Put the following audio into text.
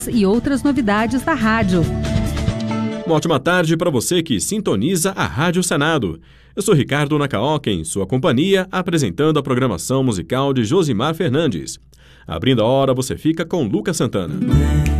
e outras novidades da rádio. Uma ótima tarde para você que sintoniza a Rádio Senado. Eu sou Ricardo Nakaoka, em sua companhia, apresentando a programação musical de Josimar Fernandes. Abrindo a hora, você fica com Lucas Santana.